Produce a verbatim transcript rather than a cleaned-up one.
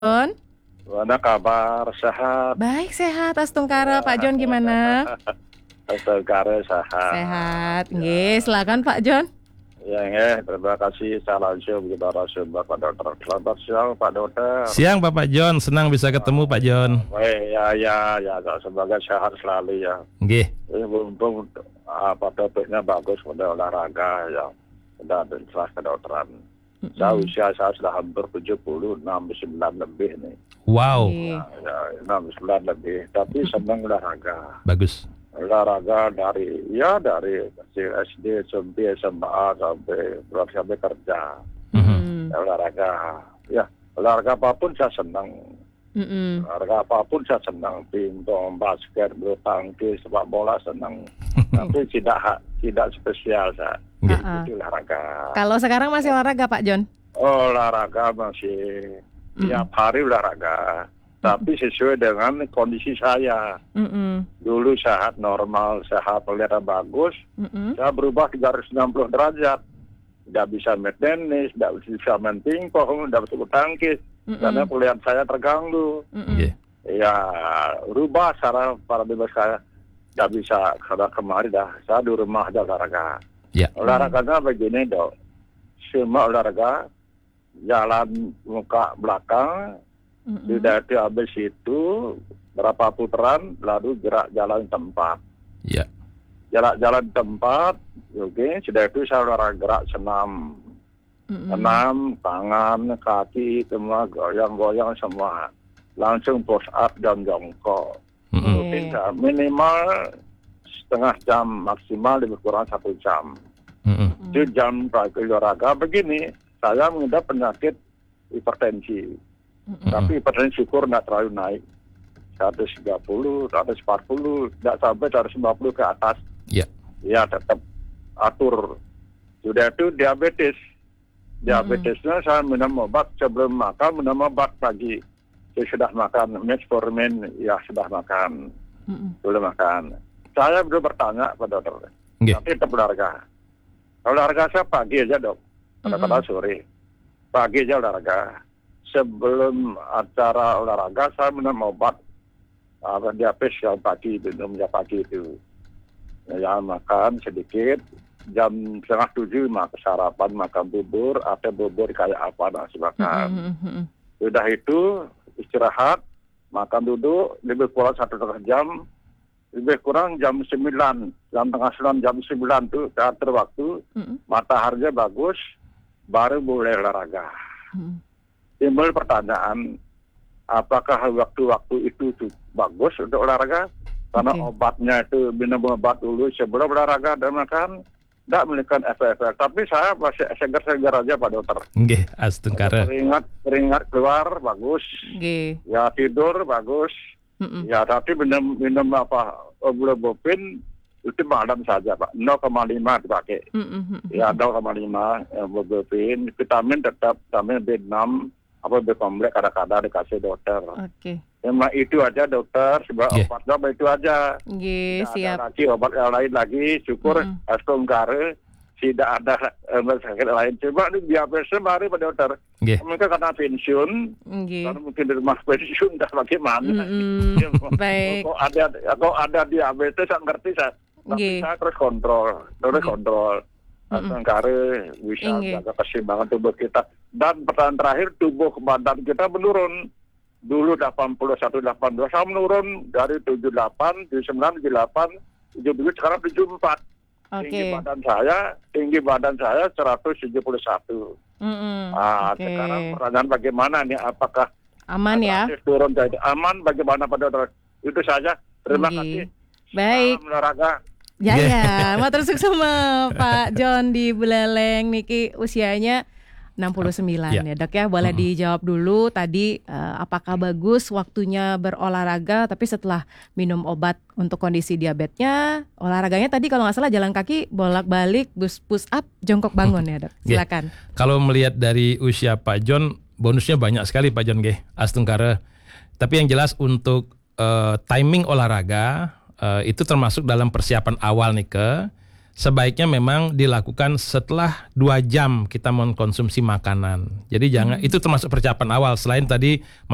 John? Gimana kabar? Sehat? Baik, sehat. Astungkara. Pak John gimana? Astungkara sehat. Sehat. Nggih, silakan Pak John. Ya, nggih. Terima kasih. Salam begitu Rasul Bapak Dokter. Selamat siang Pak Dokter. Siang Bapak John, senang bisa ketemu Pak John. Baik, ya, ya, ya. Semoga sehat selalu ya. Nggih. Ini beruntung apa topiknya bagus pada olahraga ya. Sudah setelah kedokteran. Mm-hmm. Saya usia saya sudah hampir tujuh puluh enam sembilan lebih nih. Wow. Ya, ya, enam sembilan lebih. Tapi senang olahraga. Bagus. Olahraga dari ya dari kecil S D sampai S M A sampai sampai kerja. Mm-hmm. Ya, olahraga. Ya, olahraga apapun saya senang. Mm-mm. Olahraga apapun saya senang. Pingpong, basket, bulu tangkis, sepak bola senang. Tapi tidak tidak spesial saya. Uh-uh. Itu olahraga. Kalau sekarang masih olahraga Pak John? Olahraga masih Mm-mm. tiap hari olahraga. Tapi sesuai dengan kondisi saya. Mm-mm. Dulu sehat normal, sehat kelihatan bagus. Mm-mm. Saya berubah tiga ratus enam puluh derajat. Tidak bisa main tenis, tidak bisa main pingpong, tidak bisa bulu tangkis. Mm-mm. Karena kuliah saya terganggu. Mm-mm. Nggih. Ya, rubah cara paradigma saya. Tidak bisa karena kemarin dah. Saya di rumah aja olahraga. Ya. Olahraganya begini dok. Semua olahraga, jalan muka belakang, Mm-mm. sudah itu habis itu berapa putaran, lalu gerak jalan tempat. Ya. Jalan jalan tempat, oke. Sudah itu saya olahraga gerak senam, Mm-mm. senam tangan, kaki, semua goyang-goyang semua. Langsung push up dan jongkok. Mm-mm. Rutin saya minimal setengah jam, maksimal lebih kurang satu jam. Mm-mm. Itu jam olahraga begini. Saya mengidap penyakit hipertensi. Mm-mm. Tapi hipertensi syukur tidak terlalu naik. seratus tiga puluh, seratus empat puluh, tidak sampai seratus lima puluh ke atas. Ya. Ya tetap atur. Sudah itu diabetes. Diabetesnya saya minum obat sebelum makan, minum obat pagi. Saya sudah makan metformin, ya sudah makan. Mm-mm. Belum makan. Saya belum bertanya pada dokter. Nggih. Tapi tetap olahraga. Olahraga saya pagi aja dok. Kadang-kadang sore. Pagi aja olahraga. Sebelum acara olahraga saya minum obat. Apa diabetes yang pagi, minumnya pagi itu. Ya makan sedikit. Jam setengah tujuh makan sarapan, makan bubur. Atau bubur kayak apa nasi makan. Mm-mm. Sudah itu istirahat. Makan duduk. Lebih kurang satu setengah jam. Lebih kurang jam sembilan, jam tengah sembilan, jam sembilan itu teratur waktu, Mm-mm. mataharinya bagus, baru boleh olahraga. Mm-mm. Timbul pertanyaan, apakah waktu-waktu itu tuh bagus untuk olahraga? Karena Oke. obatnya itu minum obat dulu sebelum olahraga dan makan, tidak memiliki efek-efek. Tapi saya masih segar-segar aja Pak Dokter. Nggih, astungkara. Keringat, keringat keluar, bagus. Nggih. Ya tidur, bagus. Mm-mm. Ya, tapi minum minum apa oblobopin itu malam saja Pak, nol koma lima dipakai. Mm-mm. Ya, nol koma lima oblobopin, vitamin tetap vitamin B enam, apa B kompleks kadang-kadang dikasih dokter. Oke. Cuma itu aja dokter, sebab Yeah. obatnya apa itu aja. Nggih, Tidak siap. ada lagi obat yang lain lagi, syukur Mm-mm. astungkara tidak ada eh, sakit lain. Coba ini diabetes mari Pak Dokter. Nggih. Mungkin karena pensiun, Nggih. karena mungkin di rumah pensiun dah bagaimana. Mm-mm. Ya, Baik. Kok ada kok ada diabetes saya ngerti saya. Tapi Nggih. saya terus kontrol, terus Nggih. kontrol. Mm-mm. Astungkara bisa Nggih. jaga keseimbangan tubuh kita. Dan pertanyaan terakhir, tubuh badan kita menurun. Dulu delapan puluh satu, delapan puluh dua, saya menurun dari tujuh puluh delapan, tujuh puluh sembilan, tujuh puluh delapan, tujuh puluh, sekarang tujuh puluh empat. Tinggi Oke. badan saya, tinggi badan saya seratus tujuh puluh satu. Mm-mm. Ah, Oke. sekarang pertanyaan bagaimana nih? Apakah Aman ya? drastis turun jadi aman? Bagaimana Pak Dokter? Itu saja. Terima Nggih. kasih. Baik. Salam olahraga. Ya ya, matur sukses sama Pak John di Buleleng niki usianya enam puluh sembilan Ya. ya Dok ya. Boleh Mm-mm. dijawab dulu tadi eh, apakah bagus waktunya berolahraga tapi setelah minum obat untuk kondisi diabetesnya, olahraganya tadi kalau nggak salah jalan kaki bolak-balik, push push up, jongkok bangun ya Dok. Nggih. Silakan. Kalau melihat dari usia Pak John, bonusnya banyak sekali Pak John nggih, astungkara. Tapi yang jelas untuk eh, timing olahraga eh, itu termasuk dalam persiapan awal nih ke sebaiknya memang dilakukan setelah dua jam kita mengkonsumsi makanan. Jadi jangan, itu termasuk persiapan awal. Selain tadi